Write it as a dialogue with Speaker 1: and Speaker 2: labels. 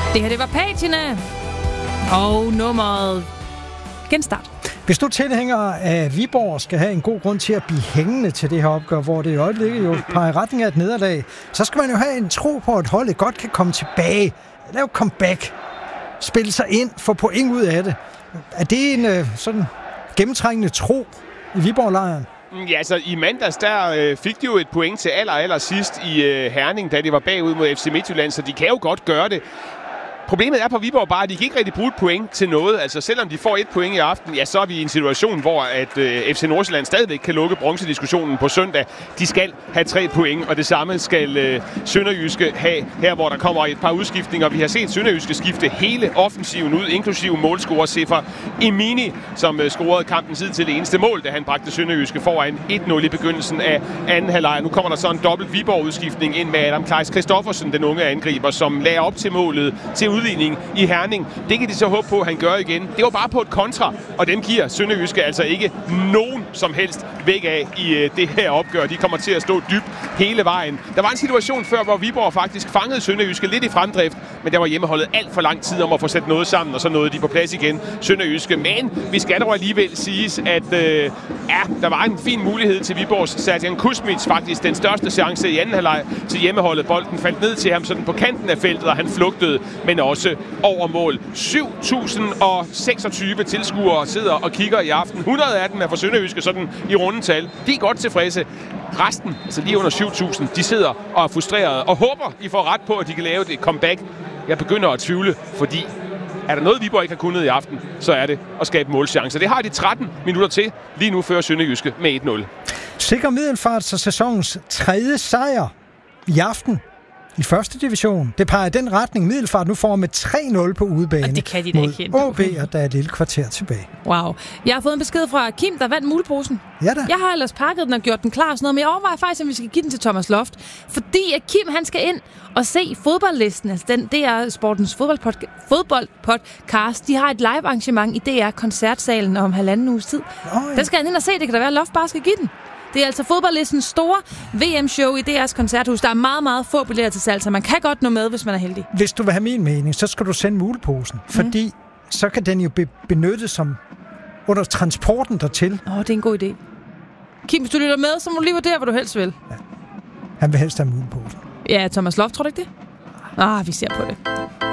Speaker 1: Det her, det var Patina. Og nummeret genstart.
Speaker 2: Hvis du tilhænger af Viborg skal have en god grund til at blive hængende til det her opgør, hvor det i øjeblikket jo peger i retning af et nederlag, så skal man jo have en tro på, at holdet godt kan komme tilbage. Lave comeback. Spille sig ind. Få point ud af det. Er det en sådan gennemtrængende tro i Viborg-lejren?
Speaker 3: Ja, altså i mandags, der fik de jo et point til aller sidst i Herning, da de var bagud mod FC Midtjylland, så de kan jo godt gøre det. Problemet er på Viborg bare, at de kan ikke rigtig bruge et point til noget. Altså selvom de får et point i aften, ja, så er vi i en situation, hvor at FC Nordsjælland stadigvæk kan lukke bronzediskussionen på søndag. De skal have 3 point, og det samme skal Sønderjyske have her, hvor der kommer et par udskiftninger. Vi har set Sønderjyske skifte hele offensiven ud, inklusive målscorer Sefer Emini, som scorede kampen tid til det eneste mål, da han bragte Sønderjyske foran 1-0 i begyndelsen af anden halvleg. Nu kommer der så en dobbelt Viborg-udskiftning ind med Adam Kleis Christoffersen, den unge angriber, som lagde op til målet til udligning i Herning. Det kan de så håbe på, at han gør igen. Det var bare på et kontra, og dem giver Sønderjyske altså ikke nogen som helst væk af i det her opgør. De kommer til at stå dybt hele vejen. Der var en situation før, hvor Viborg faktisk fangede Sønderjyske lidt i fremdrift, men der var hjemmeholdet alt for lang tid om at få sat noget sammen, og så nåede de på plads igen, Sønderjyske. Men vi skal dog alligevel siges, at der var en fin mulighed til Viborgs Serjan Kuzmic, faktisk den største chance i anden halvleg til hjemmeholdet. Bolden faldt ned til ham sådan på kanten af feltet, og han flugtede, men også over mål. 7.026 tilskuere sidder og kigger i aften. 100 af dem er for Sønderjyske, sådan i rundetal. De er godt tilfredse. Resten, altså lige under 7.000, de sidder og er frustrerede og håber, I får ret på, at de kan lave et comeback. Jeg begynder at tvivle, fordi er der noget, Viborg ikke har kunnet i aften, så er det at skabe målchancer. Det har de 13 minutter til. Lige nu fører Sønderjyske med 1-0.
Speaker 2: Sikker Middelfart så sæsonens 3. sejr i aften i første division. Det peger i den retning, Middelfart nu får med 3-0 på udebane.
Speaker 1: Og det kan de da ikke.
Speaker 2: Mod OB, og der er et lille kvarter tilbage.
Speaker 1: Wow. Jeg har fået en besked fra Kim, der vandt muleposen.
Speaker 2: Ja da.
Speaker 1: Jeg har ellers pakket den og gjort den klar og sådan noget, men jeg overvejer faktisk, om vi skal give den til Thomas Loft. Fordi at Kim, han skal ind og se fodboldlisten. Altså den DR Sportens fodboldpodcast. De har et live arrangement i DR Koncertsalen om 1,5 uges tid.
Speaker 2: Ja.
Speaker 1: Den skal han ind og se. Det kan da være, at Loft bare skal give den. Det er altså fodboldlistens store VM-show i DR's koncerthus. Der er meget, meget få billetter til salg, så man kan godt nå med, hvis man er heldig.
Speaker 2: Hvis du vil have min mening, så skal du sende muleposen, fordi så kan den jo benyttes som under transporten dertil.
Speaker 1: Det er en god idé. Kim, hvis du lytter med, så må du lige vurdere, hvad du helst vil.
Speaker 2: Ja. Han vil helst have muleposen.
Speaker 1: Ja, Thomas Loft, tror du ikke det? Vi ser på det.